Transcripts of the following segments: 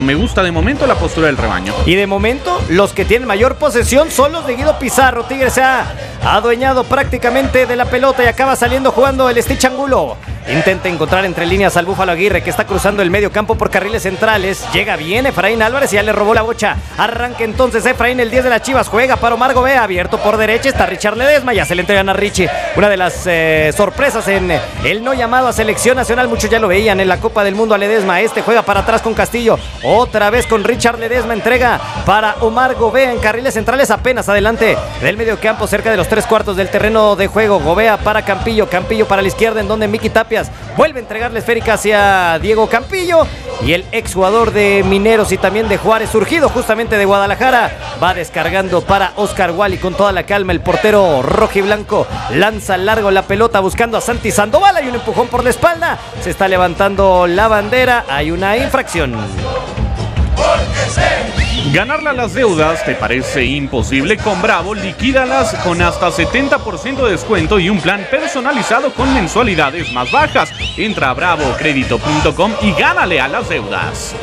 Me gusta de momento la postura del rebaño. Y de momento, los que tienen mayor posesión son los de Guido Pizarro. Tigres se ha adueñado prácticamente de la pelota y acaba saliendo jugando el Stitch Angulo. Intenta encontrar entre líneas al Búfalo Aguirre, que está cruzando el medio campo por carriles centrales. Llega bien Efraín Álvarez y ya le robó la bocha. Arranca entonces Efraín, el 10 de las Chivas. Juega para Omar Gobea, abierto por derecha. Está Richard Ledesma, ya se le entregan a Richie. Una de las sorpresas en el no llamado a selección nacional. Muchos ya lo veían en la Copa del Mundo a Ledesma. Este juega para atrás con Castillo. Otra vez con Richard Ledesma. Entrega para Omar Gobea en carriles centrales, apenas adelante del medio campo, cerca de los 3/4 del terreno de juego. Gobea para Campillo. Campillo para la izquierda, en donde Miki Tapias vuelve a entregarle esférica hacia Diego Campillo. Y el exjugador de Mineros y también de Juárez, surgido justamente de Guadalajara, va descargando para Oscar Wally con toda la calma. El portero rojiblanco lanza largo la pelota buscando a Santi Sandoval. Hay un empujón por la espalda. Se está levantando la bandera. Hay una infracción. Ganarle a las deudas te parece imposible. Con Bravo, liquídalas con hasta 70% de descuento y un plan personalizado con mensualidades más bajas. Entra a bravocredito.com y gánale a las deudas.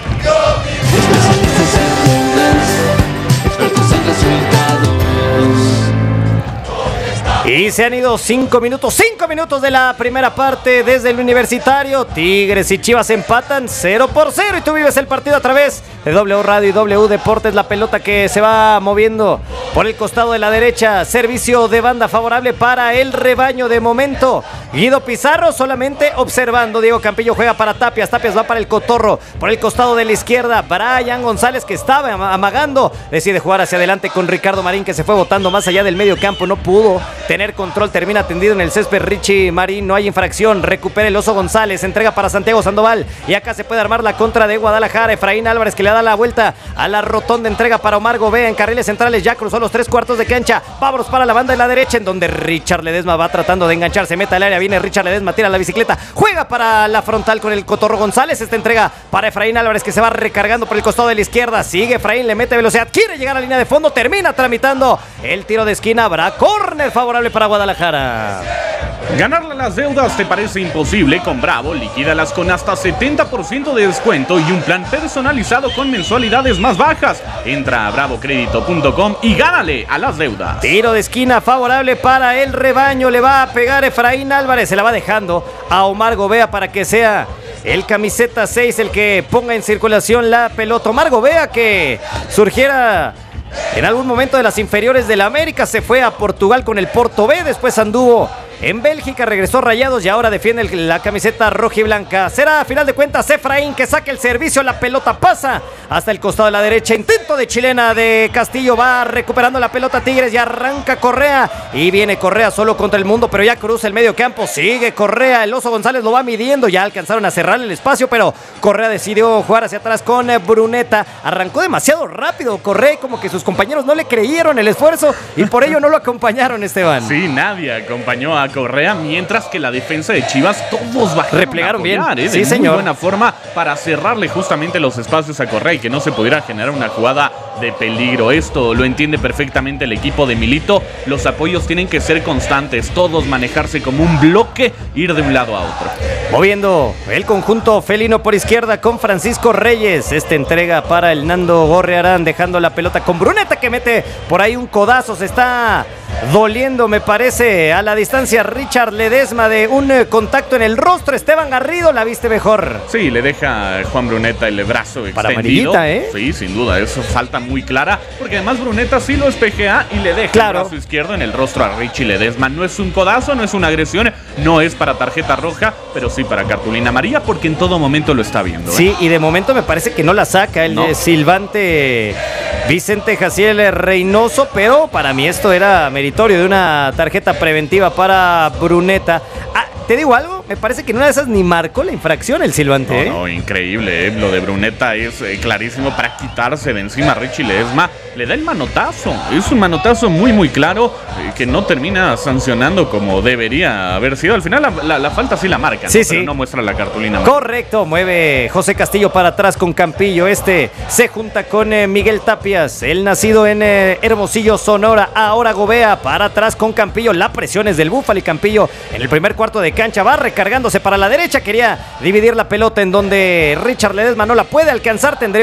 Y se han ido 5 minutos de la primera parte desde el Universitario. Tigres y Chivas empatan 0-0 y tú vives el partido a través de W Radio y W Deportes. La pelota que se va moviendo por el costado de la derecha. Servicio de banda favorable para el rebaño de momento. Guido Pizarro solamente observando. Diego Campillo juega para Tapias. Tapias va para el Cotorro. Por el costado de la izquierda, Brian González, que estaba amagando, decide jugar hacia adelante con Ricardo Marín, que se fue botando más allá del medio campo. No pudo tener control, termina tendido en el césped Richie Marín. No hay infracción, recupera el Oso González, entrega para Santiago Sandoval y acá se puede armar la contra de Guadalajara. Efraín Álvarez, que le da la vuelta a la rotonda, entrega para Omar Gobea en carriles centrales, ya cruzó los 3/4 de cancha. Vámonos para la banda de la derecha, en donde Richard Ledesma va tratando de engancharse, mete al área, viene Richard Ledesma, tira la bicicleta, juega para la frontal con el Cotorro González. Esta entrega para Efraín Álvarez, que se va recargando por el costado de la izquierda. Sigue Efraín, le mete velocidad, quiere llegar a la línea de fondo, termina tramitando el tiro de esquina. Habrá córner favorable para Guadalajara. Ganarle a las deudas te parece imposible. Con Bravo, liquídalas con hasta 70% de descuento y un plan personalizado con mensualidades más bajas. Entra a bravocredito.com y gánale a las deudas. Tiro de esquina favorable para el rebaño. Le va a pegar Efraín Álvarez. Se la va dejando a Omar Gobea para que sea el camiseta 6 el que ponga en circulación la pelota. Omar Gobea, que surgiera en algún momento de las inferiores del América, se fue a Portugal con el Porto B, después anduvo en Bélgica, regresó a Rayados y ahora defiende la camiseta roja y blanca. Será a final de cuentas Efraín que saque el servicio, la pelota pasa hasta el costado de la derecha. Intento de chilena de Castillo, va recuperando la pelota Tigres y arranca Correa. Y viene Correa solo contra el mundo, pero ya cruza el medio campo. Sigue Correa, el Oso González lo va midiendo. Ya alcanzaron a cerrar el espacio, pero Correa decidió jugar hacia atrás con Bruneta. Arrancó demasiado rápido Correa y como que sus compañeros no le creyeron el esfuerzo y por ello no lo acompañaron, Esteban. Sí, nadie acompañó a Correa, mientras que la defensa de Chivas todos bajaron, replegaron a apoyar, bien. de Sí, muy señor. buena forma para cerrarle justamente los espacios a Correa y que no se pudiera generar una jugada de peligro. Esto lo entiende perfectamente el equipo de Milito. Los apoyos tienen que ser constantes, todos manejarse como un bloque, ir de un lado a otro. Moviendo el conjunto felino por izquierda con Francisco Reyes. Esta entrega para el Nando Gorriarán, dejando la pelota con Bruneta, que mete por ahí un codazo. Se está doliendo, me parece, a la distancia Richard Ledesma de un contacto en el rostro. Esteban Garrido, ¿la viste mejor? Sí, le deja Juan Bruneta el brazo para extendido. amarillita, ¿eh? Sí, sin duda, eso falta muy clara, porque además Bruneta sí lo espejea y le deja el brazo izquierdo en el rostro a Richie Ledesma. No es un codazo, no es una agresión, no es para tarjeta roja, pero sí para cartulina amarilla, porque en todo momento lo está viendo. Sí, y de momento me parece que no la saca el silbante Vicente Jaciel Reynoso, pero para mí esto era meritorio de una tarjeta preventiva para Bruneta. ¿Te digo algo? Me parece que en una de esas ni marcó la infracción el silbante. No, increíble, Lo de Bruneta es clarísimo para quitarse de encima a Richie Ledesma. Le da el manotazo. Es un manotazo muy, muy claro que no termina sancionando como debería haber sido. Al final la falta sí la marca, sí, pero no muestra la cartulina. Correcto, mueve José Castillo para atrás con Campillo. Se junta con Miguel Tapias, el nacido en Hermosillo, Sonora. Ahora Gobea para atrás con Campillo. La presión es del Búfalo y Campillo en el primer cuarto de cancha va a cargándose para la derecha. Quería dividir la pelota en donde Richard Ledesma no la puede alcanzar. Tendremos